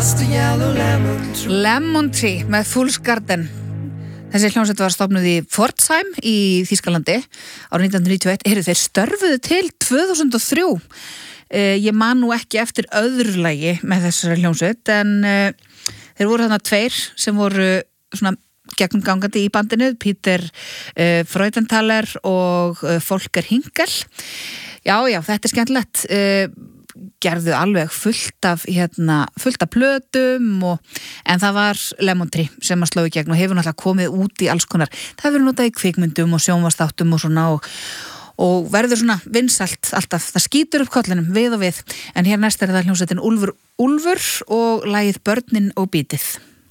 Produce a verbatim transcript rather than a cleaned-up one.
Lemon Tree með Fool's Garden. Þessi hljómsveit var stofnuð í Pforzheim í Þýskalandi árið nítján hundruð níutíu og eitt. Heyrðu, þeir störfuðu til tvö þúsund og þrjú. Uh, ég man nú ekki eftir öðru lagi með þessari hljómsveit, en uh, þeir voru þarna tveir sem voru svona gegnumgangandi í bandinu, Peter uh, Freudenthaler og uh, Volker Hinkel. Já, já, þetta er skemmtilegt. Uh, gerðu alveg fullt af hérna, fullt af plötum og, en það var Lemon Tree sem að sló í gegn og hefur náttúrulega komið út í alls konar. Það verður notað í kvikmyndum og sjónvarpsþáttum og svona og, og verður svona vinsælt alltaf. Það skýtur upp kollinum við og við. En hér næst er það hljómsveitin Úlfur Úlfur og lagið Börnin og bítið.